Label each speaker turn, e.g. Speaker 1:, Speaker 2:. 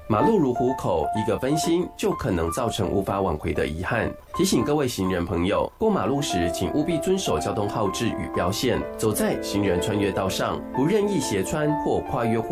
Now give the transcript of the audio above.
Speaker 1: 马路如虎口，一个分心就可能造成无法挽回的遗憾。提醒各位行人朋友，过马路时请务必遵守交通号志与标线，走在行人穿越道上，不任意斜穿或跨越